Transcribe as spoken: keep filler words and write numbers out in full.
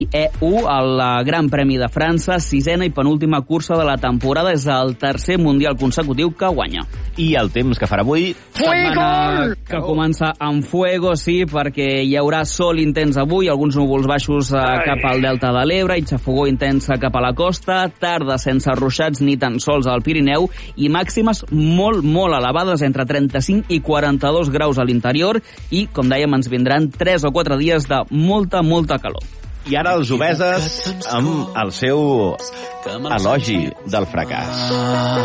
E u al Gran Premi de França, sisena i penúltima cursa de la temporada. És el tercer mundial consecutiu que guanya. I el temps que farà avui? Setmana que comença amb fuego, sí, perquè hi haurà sol intens avui, alguns núvols baixos eh, cap al delta de l'Ebre i xafogor intensa cap a la costa, tarda sense ruixats ni tan sols al Pirineu i màximes molt, molt elevades, entre trenta-cinc i quaranta-dos graus a l'interior i, com dèiem, ens vindran tres o quatre dies de molta, molta calor. I ara els obeses amb el seu elogi del fracàs.